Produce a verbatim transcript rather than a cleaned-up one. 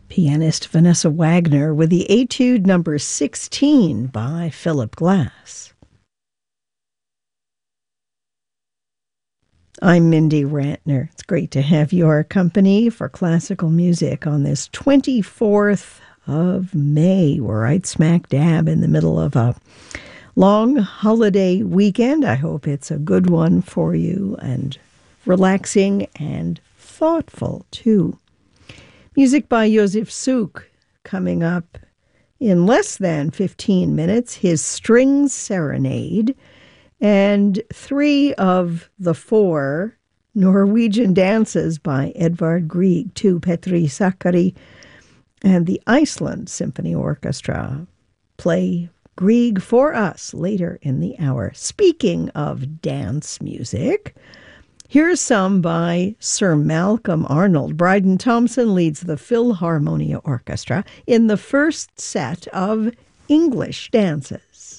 Pianist Vanessa Wagner with the Etude number sixteen by Philip Glass. I'm Mindy Rantner. It's great to have your company for classical music on this twenty-fourth of May. We're right smack dab in the middle of a long holiday weekend. I hope it's a good one for you and relaxing and thoughtful too. Music by Josef Suk coming up in less than fifteen minutes, his Strings Serenade, and three of the four Norwegian dances by Edvard Grieg, two Petri Sakari, and the Iceland Symphony Orchestra play Grieg for us later in the hour. Speaking of dance music, here's some by Sir Malcolm Arnold. Bryden Thompson leads the Philharmonia Orchestra in the first set of English dances.